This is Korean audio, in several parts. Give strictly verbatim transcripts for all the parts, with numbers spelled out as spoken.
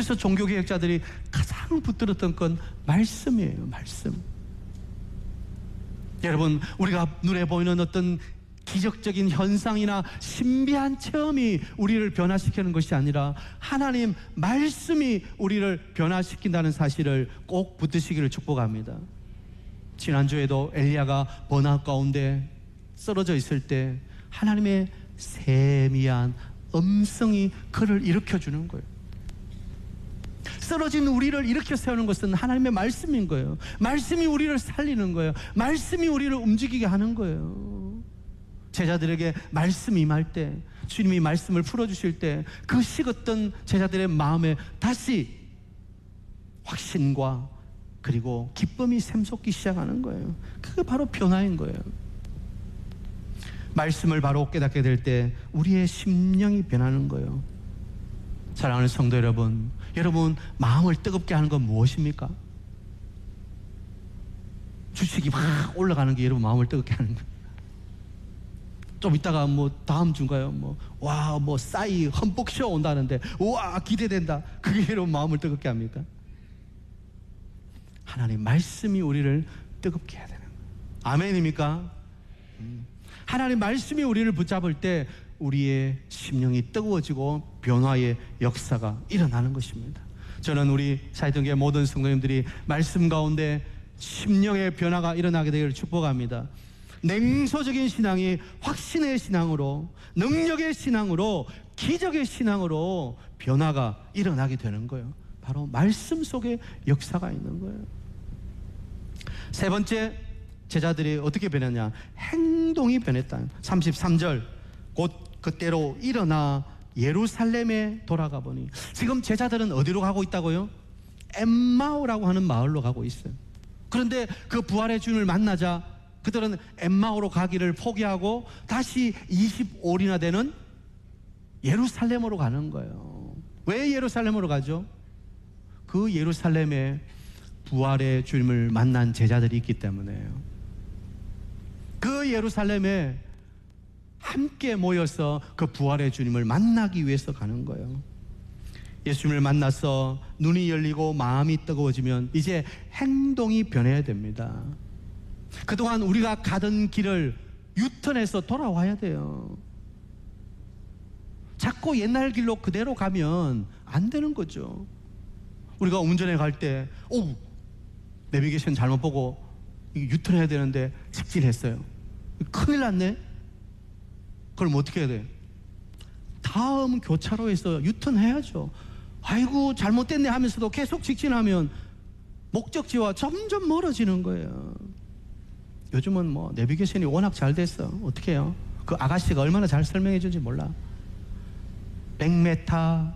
그래서 종교개혁자들이 가장 붙들었던 건 말씀이에요. 말씀. 여러분, 우리가 눈에 보이는 어떤 기적적인 현상이나 신비한 체험이 우리를 변화시키는 것이 아니라 하나님 말씀이 우리를 변화시킨다는 사실을 꼭 붙드시기를 축복합니다. 지난주에도 엘리야가 번화 가운데 쓰러져 있을 때 하나님의 세미한 음성이 그를 일으켜주는 거예요. 쓰러진 우리를 일으켜 세우는 것은 하나님의 말씀인 거예요. 말씀이 우리를 살리는 거예요. 말씀이 우리를 움직이게 하는 거예요. 제자들에게 말씀이 임할 때, 주님이 말씀을 풀어주실 때 그 식었던 제자들의 마음에 다시 확신과 그리고 기쁨이 샘솟기 시작하는 거예요. 그게 바로 변화인 거예요. 말씀을 바로 깨닫게 될 때 우리의 심령이 변하는 거예요. 사랑하는 성도 여러분, 여러분 마음을 뜨겁게 하는 건 무엇입니까? 주식이 막 올라가는 게 여러분 마음을 뜨겁게 하는 거예요. 좀 이따가 뭐 다음 주인가요? 뭐 와 뭐 싸이 흠뻑 쉬어 온다는데 우와 기대된다. 그게 여러분 마음을 뜨겁게 합니까? 하나님 말씀이 우리를 뜨겁게 해야 되는 거예요. 아멘입니까? 음. 하나님 말씀이 우리를 붙잡을 때 우리의 심령이 뜨거워지고 변화의 역사가 일어나는 것입니다. 저는 우리 사이동교회 모든 성도님들이 말씀 가운데 심령의 변화가 일어나게 되기를 축복합니다. 냉소적인 신앙이 확신의 신앙으로, 능력의 신앙으로, 기적의 신앙으로 변화가 일어나게 되는 거예요. 바로 말씀 속에 역사가 있는 거예요. 세 번째, 제자들이 어떻게 변했냐? 행동이 변했다. 삼십삼 절, 곧 그때로 일어나 예루살렘에 돌아가 보니. 지금 제자들은 어디로 가고 있다고요? 엠마오라고 하는 마을로 가고 있어요. 그런데 그 부활의 주님을 만나자 그들은 엠마오로 가기를 포기하고 다시 이십오 일이나 되는 예루살렘으로 가는 거예요. 왜 예루살렘으로 가죠? 그 예루살렘에 부활의 주님을 만난 제자들이 있기 때문에요. 그 예루살렘에 함께 모여서 그 부활의 주님을 만나기 위해서 가는 거예요. 예수님을 만나서 눈이 열리고 마음이 뜨거워지면 이제 행동이 변해야 됩니다. 그동안 우리가 가던 길을 유턴해서 돌아와야 돼요. 자꾸 옛날 길로 그대로 가면 안 되는 거죠. 우리가 운전해 갈 때 오, 내비게이션 잘못 보고 유턴해야 되는데 직진했어요. 큰일 났네. 그럼 어떻게 해야 돼? 다음 교차로에서 유턴해야죠. 아이고 잘못됐네 하면서도 계속 직진하면 목적지와 점점 멀어지는 거예요. 요즘은 뭐 내비게이션이 워낙 잘 됐어. 어떻게 해요? 그 아가씨가 얼마나 잘 설명해 주는지 몰라. 백 미터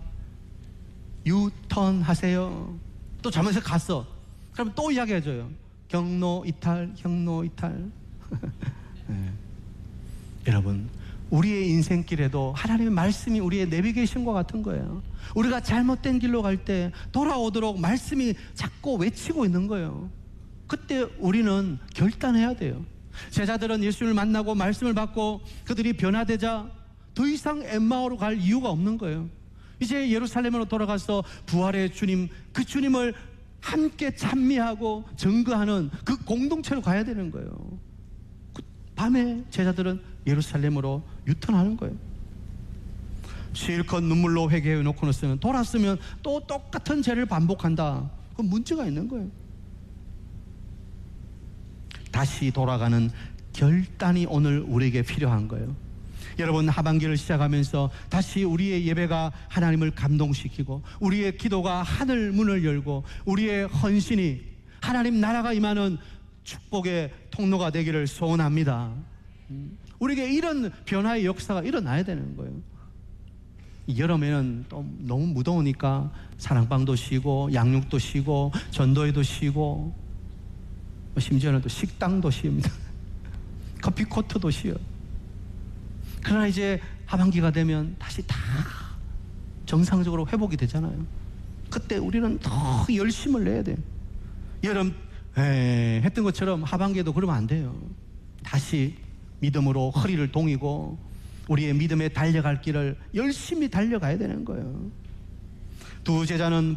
유턴 하세요. 또 잘못해서 갔어. 그럼 또 이야기해 줘요. 경로 이탈, 경로 이탈. 네. 여러분, 우리의 인생길에도 하나님의 말씀이 우리의 내비게이션과 같은 거예요. 우리가 잘못된 길로 갈 때 돌아오도록 말씀이 자꾸 외치고 있는 거예요. 그때 우리는 결단해야 돼요. 제자들은 예수님을 만나고 말씀을 받고 그들이 변화되자 더 이상 엠마오로 갈 이유가 없는 거예요. 이제 예루살렘으로 돌아가서 부활의 주님, 그 주님을 함께 찬미하고 증거하는 그 공동체로 가야 되는 거예요. 그 밤에 제자들은 예루살렘으로 유턴하는 거예요. 실컷 눈물로 회개해 놓고는 돌았으면 또 똑같은 죄를 반복한다. 그 문제가 있는 거예요. 다시 돌아가는 결단이 오늘 우리에게 필요한 거예요. 여러분, 하반기를 시작하면서 다시 우리의 예배가 하나님을 감동시키고 우리의 기도가 하늘 문을 열고 우리의 헌신이 하나님 나라가 임하는 축복의 통로가 되기를 소원합니다. 우리에게 이런 변화의 역사가 일어나야 되는 거예요. 여름에는 또 너무 무더우니까 사랑방도 쉬고 양육도 쉬고 전도회도 쉬고 심지어는 또 식당도 쉬입니다. 커피 코트도 쉬어요. 그러나 이제 하반기가 되면 다시 다 정상적으로 회복이 되잖아요. 그때 우리는 더 열심을 내야 돼요. 여름 에이, 했던 것처럼 하반기에도 그러면 안 돼요. 다시 믿음으로 허리를 동이고 우리의 믿음에 달려갈 길을 열심히 달려가야 되는 거예요. 두 제자는